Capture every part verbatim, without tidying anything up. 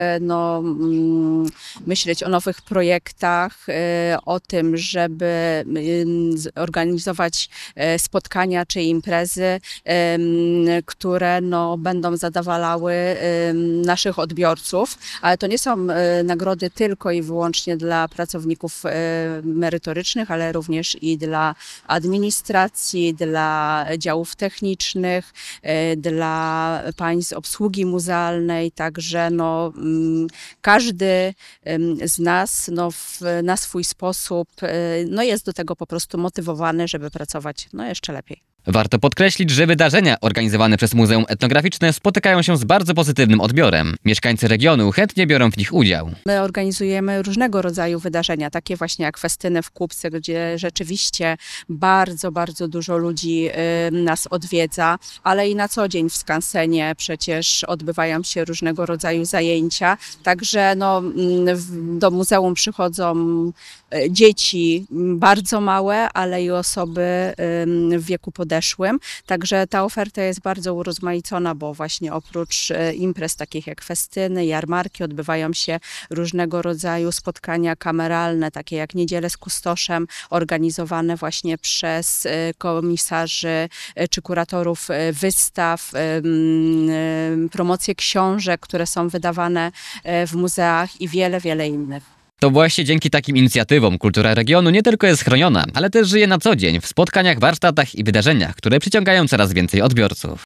no, myśleć o nowych projektach, o tym, żeby organizować spotkania czy imprezy, które no, będą zadowalały naszych odbiorców, ale to nie są nagrody tylko i wyłącznie dla pracowników merytorycznych, ale również i dla administracji, dla działów technicznych, dla państw obsługi muzealnej, także no, każdy z nas no, w, na swój sposób no, jest do tego po prostu motywowany, żeby pracować no, jeszcze lepiej. Warto podkreślić, że wydarzenia organizowane przez Muzeum Etnograficzne spotykają się z bardzo pozytywnym odbiorem. Mieszkańcy regionu chętnie biorą w nich udział. My organizujemy różnego rodzaju wydarzenia, takie właśnie jak festyny w Kupce, gdzie rzeczywiście bardzo, bardzo dużo ludzi y, nas odwiedza, ale i na co dzień w skansenie przecież odbywają się różnego rodzaju zajęcia. Także no, w, do muzeum przychodzą y, dzieci bardzo małe, ale i osoby y, w wieku podeszłym. Także ta oferta jest bardzo urozmaicona, bo właśnie oprócz imprez takich jak festyny, jarmarki, odbywają się różnego rodzaju spotkania kameralne, takie jak Niedziele z Kustoszem, organizowane właśnie przez komisarzy czy kuratorów wystaw, promocje książek, które są wydawane w muzeach i wiele, wiele innych. To właśnie dzięki takim inicjatywom kultura regionu nie tylko jest chroniona, ale też żyje na co dzień w spotkaniach, warsztatach i wydarzeniach, które przyciągają coraz więcej odbiorców.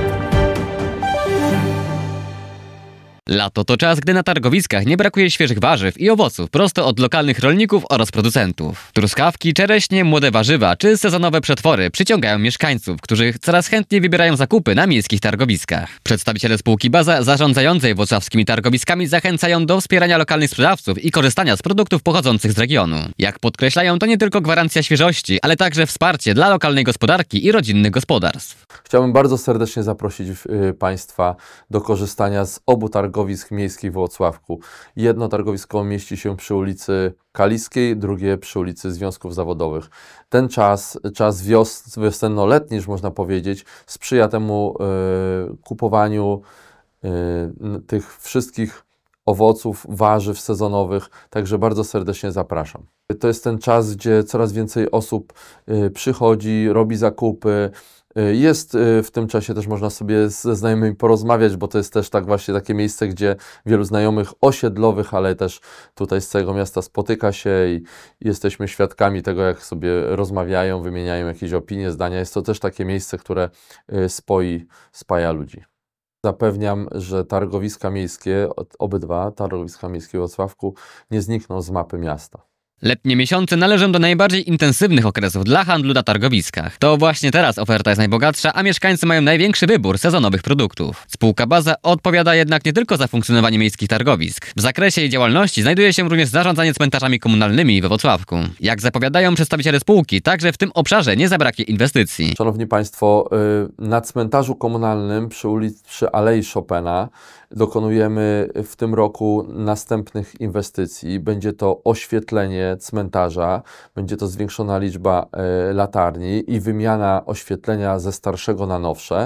Lato to czas, gdy na targowiskach nie brakuje świeżych warzyw i owoców prosto od lokalnych rolników oraz producentów. Truskawki, czereśnie, młode warzywa czy sezonowe przetwory przyciągają mieszkańców, którzy coraz chętniej wybierają zakupy na miejskich targowiskach. Przedstawiciele spółki Baza zarządzającej włocławskimi targowiskami zachęcają do wspierania lokalnych sprzedawców i korzystania z produktów pochodzących z regionu. Jak podkreślają, to nie tylko gwarancja świeżości, ale także wsparcie dla lokalnej gospodarki i rodzinnych gospodarstw. Chciałbym bardzo serdecznie zaprosić y, Państwa do korzystania z obu targowisk miejskich w Włocławku. Jedno targowisko mieści się przy ulicy Kaliskiej, drugie przy ulicy Związków Zawodowych. Ten czas, czas wios, wiosenno-letni, już można powiedzieć, sprzyja temu y, kupowaniu y, tych wszystkich owoców, warzyw sezonowych, także bardzo serdecznie zapraszam. To jest ten czas, gdzie coraz więcej osób y, przychodzi, robi zakupy. Jest w tym czasie też można sobie ze znajomymi porozmawiać, bo to jest też tak właśnie takie miejsce, gdzie wielu znajomych osiedlowych, ale też tutaj z całego miasta spotyka się i jesteśmy świadkami tego, jak sobie rozmawiają, wymieniają jakieś opinie, zdania. Jest to też takie miejsce, które spoi, spaja ludzi. Zapewniam, że targowiska miejskie, obydwa targowiska miejskie w Włocławku nie znikną z mapy miasta. Letnie miesiące należą do najbardziej intensywnych okresów dla handlu na targowiskach. To właśnie teraz oferta jest najbogatsza, a mieszkańcy mają największy wybór sezonowych produktów. Spółka Baza odpowiada jednak nie tylko za funkcjonowanie miejskich targowisk. W zakresie jej działalności znajduje się również zarządzanie cmentarzami komunalnymi we Włocławku. Jak zapowiadają przedstawiciele spółki, także w tym obszarze nie zabraknie inwestycji. Szanowni Państwo, na cmentarzu komunalnym przy ulicy, przy Alei Chopina dokonujemy w tym roku następnych inwestycji. Będzie to oświetlenie cmentarza, będzie to zwiększona liczba y, latarni i wymiana oświetlenia ze starszego na nowsze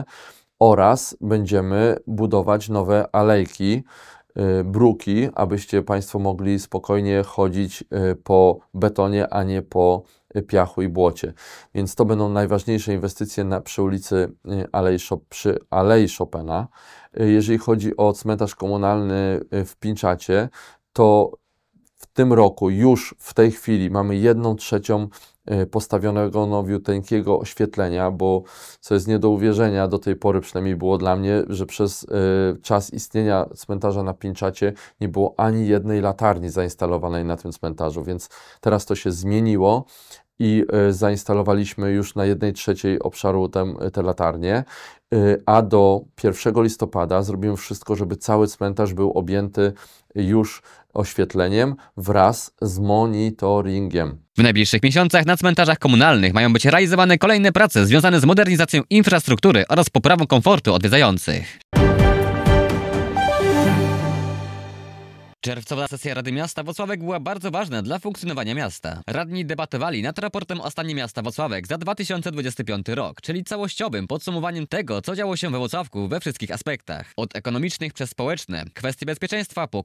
oraz będziemy budować nowe alejki, y, bruki, abyście Państwo mogli spokojnie chodzić y, po betonie, a nie po piachu i błocie. Więc to będą najważniejsze inwestycje na, przy ulicy Alei, przy Alei Chopina. Jeżeli chodzi o cmentarz komunalny w Pińczacie, to w tym roku już w tej chwili mamy jedną trzecią postawionego nowiuteńkiego oświetlenia, bo co jest nie do uwierzenia, do tej pory przynajmniej było dla mnie, że przez y, czas istnienia cmentarza na Pińczacie nie było ani jednej latarni zainstalowanej na tym cmentarzu, więc teraz to się zmieniło i y, zainstalowaliśmy już na jednej trzeciej obszaru te, te latarnie, y, a do pierwszego listopada zrobimy wszystko, żeby cały cmentarz był objęty już oświetleniem wraz z monitoringiem. W najbliższych miesiącach na cmentarzach komunalnych mają być realizowane kolejne prace związane z modernizacją infrastruktury oraz poprawą komfortu odwiedzających. Czerwcowa sesja Rady Miasta Włocławek była bardzo ważna dla funkcjonowania miasta. Radni debatowali nad raportem o stanie miasta Włocławek za dwa tysiące dwudziesty piąty rok, czyli całościowym podsumowaniem tego, co działo się we Włocławku we wszystkich aspektach. Od ekonomicznych przez społeczne, kwestie bezpieczeństwa po